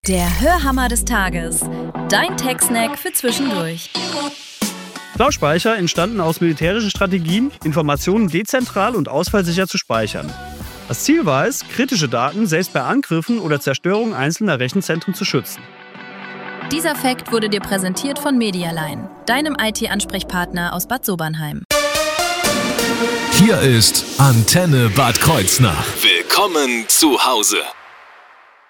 Der Hörhammer des Tages. Dein Tech-Snack für zwischendurch. Cloud-Speicher entstanden aus militärischen Strategien, Informationen dezentral und ausfallsicher zu speichern. Das Ziel war es, kritische Daten selbst bei Angriffen oder Zerstörung einzelner Rechenzentren zu schützen. Dieser Fact wurde dir präsentiert von Medialine, deinem IT-Ansprechpartner aus Bad Sobernheim. Hier ist Antenne Bad Kreuznach. Willkommen zu Hause.